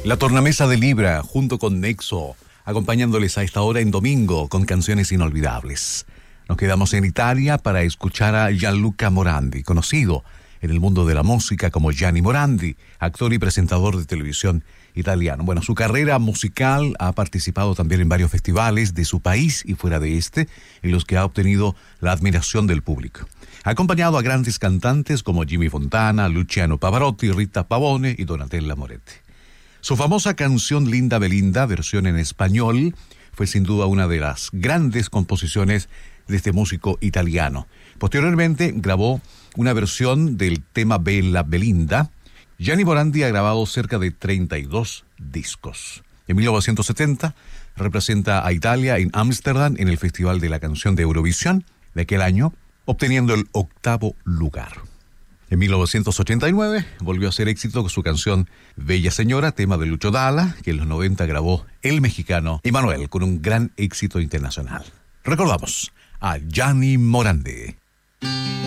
La tornamesa de Libra, junto con Nexo, acompañándoles a esta hora en domingo con canciones inolvidables. Nos quedamos en Italia para escuchar a Gianluca Morandi, conocido en el mundo de la música como Gianni Morandi, actor y presentador de televisión italiano. Bueno, su carrera musical ha participado también en varios festivales de su país y fuera de este, en los que ha obtenido la admiración del público. Ha acompañado a grandes cantantes como Jimmy Fontana, Luciano Pavarotti, Rita Pavone y Donatella Moretti. Su famosa canción Linda Belinda, versión en español, fue sin duda una de las grandes composiciones de este músico italiano. Posteriormente grabó una versión del tema Bella Belinda. Gianni Morandi ha grabado cerca de 32 discos. En 1970 representa a Italia en Ámsterdam en el Festival de la Canción de Eurovisión de aquel año, obteniendo el 8º lugar. En 1989 volvió a ser éxito con su canción Bella Señora, tema de Lucho Dalla, que en los 90 grabó el mexicano Emmanuel con un gran éxito internacional. Recordamos a Gianni Morandi.